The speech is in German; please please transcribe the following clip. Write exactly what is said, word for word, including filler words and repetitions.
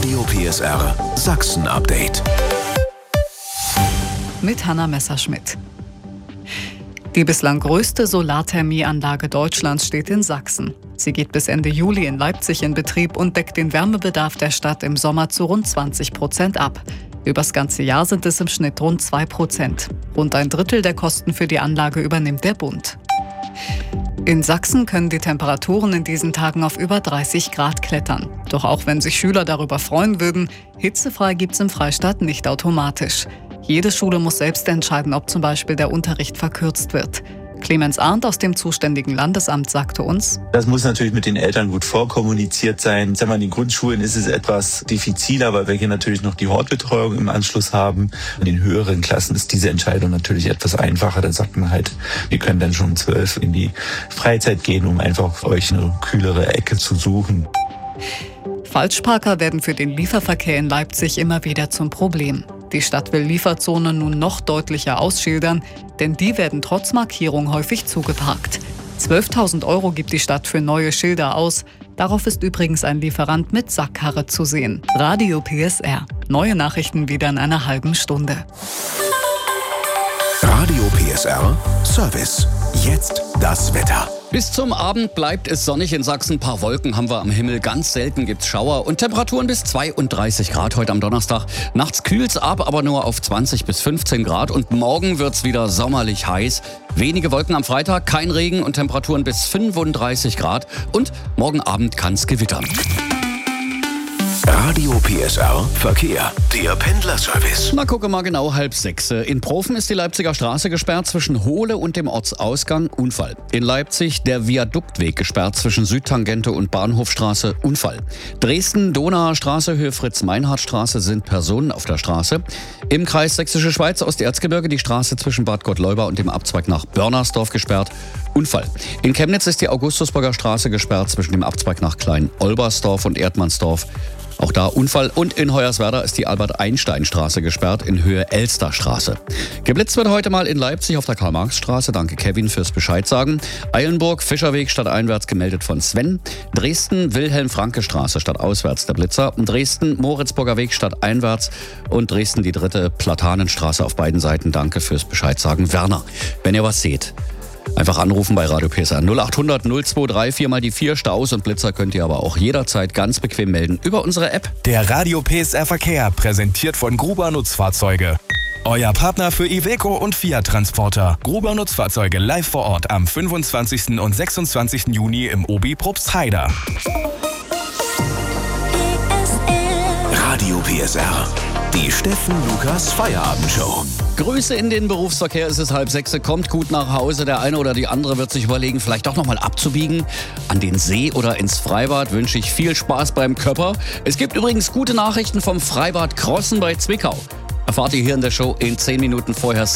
Radio P S R Sachsen Update. Mit Hanna Messerschmidt. Die bislang größte Solarthermieanlage Deutschlands steht in Sachsen. Sie geht bis Ende Juli in Leipzig in Betrieb und deckt den Wärmebedarf der Stadt im Sommer zu rund zwanzig Prozent ab. Übers ganze Jahr sind es im Schnitt rund zwei Prozent. Rund ein Drittel der Kosten für die Anlage übernimmt der Bund. In Sachsen können die Temperaturen in diesen Tagen auf über dreißig Grad klettern. Doch auch wenn sich Schüler darüber freuen würden, hitzefrei gibt's im Freistaat nicht automatisch. Jede Schule muss selbst entscheiden, ob zum Beispiel der Unterricht verkürzt wird. Clemens Arndt aus dem zuständigen Landesamt sagte uns: Das muss natürlich mit den Eltern gut vorkommuniziert sein. Sagen wir, in den Grundschulen ist es etwas diffiziler, weil wir hier natürlich noch die Hortbetreuung im Anschluss haben. In den höheren Klassen ist diese Entscheidung natürlich etwas einfacher. Da sagt man halt, wir können dann schon um zwölf in die Freizeit gehen, um einfach für euch eine kühlere Ecke zu suchen. Falschparker werden für den Lieferverkehr in Leipzig immer wieder zum Problem. Die Stadt will Lieferzonen nun noch deutlicher ausschildern, denn die werden trotz Markierung häufig zugeparkt. zwölftausend Euro gibt die Stadt für neue Schilder aus. Darauf ist übrigens ein Lieferant mit Sackkarre zu sehen. Radio P S R. Neue Nachrichten wieder in einer halben Stunde. Radio P S R Service. Jetzt das Wetter. Bis zum Abend bleibt es sonnig in Sachsen. Ein paar Wolken haben wir am Himmel. Ganz selten gibt's Schauer und Temperaturen bis zweiunddreißig Grad heute am Donnerstag. Nachts kühlt's ab, aber nur auf zwanzig bis fünfzehn Grad. Und morgen wird's wieder sommerlich heiß. Wenige Wolken am Freitag, kein Regen und Temperaturen bis fünfunddreißig Grad. Und morgen Abend kann's gewittern. Radio P S R Verkehr. Der Pendlerservice. Na, gucke mal genau, halb sechs. In Profen ist die Leipziger Straße gesperrt zwischen Hohle und dem Ortsausgang. Unfall. In Leipzig der Viaduktweg gesperrt zwischen Südtangente und Bahnhofstraße. Unfall. Dresden, Donauer Straße, Höhe Fritz-Meinhardt-Straße sind Personen auf der Straße. Im Kreis Sächsische Schweiz, Osterzgebirge, die Straße zwischen Bad Gottleuba und dem Abzweig nach Börnersdorf gesperrt. Unfall. In Chemnitz ist die Augustusburger Straße gesperrt zwischen dem Abzweig nach Klein-Olbersdorf und Erdmannsdorf. Auch da Unfall. Und in Hoyerswerda ist die Albert-Einstein-Straße gesperrt in Höhe Elsterstraße. Geblitzt wird heute mal in Leipzig auf der Karl-Marx-Straße. Danke Kevin fürs Bescheid sagen. Eilenburg, Fischerweg stadteinwärts gemeldet von Sven. Dresden, Wilhelm-Franke-Straße stadtauswärts der Blitzer. Dresden, Moritzburger Weg stadteinwärts. Und Dresden die dritte Platanenstraße auf beiden Seiten. Danke fürs Bescheid sagen. Werner, wenn ihr was seht, einfach anrufen bei Radio P S R null acht hundert null zwei drei vier mal die vier. Staus und Blitzer könnt ihr aber auch jederzeit ganz bequem melden über unsere App. Der Radio P S R Verkehr, präsentiert von Gruber Nutzfahrzeuge. Euer Partner für Iveco und Fiat Transporter. Gruber Nutzfahrzeuge live vor Ort am fünfundzwanzigsten und sechsundzwanzigsten Juni im Obi Probstheida. Radio P S R. Die Steffen Lukas Feierabendshow. Grüße in den Berufsverkehr, es ist halb sechs, kommt gut nach Hause. Der eine oder die andere wird sich überlegen, vielleicht doch nochmal abzubiegen. An den See oder ins Freibad wünsche ich viel Spaß beim Köpper. Es gibt übrigens gute Nachrichten vom Freibad Crossen bei Zwickau. Erfahrt ihr hier in der Show in zehn Minuten vorher.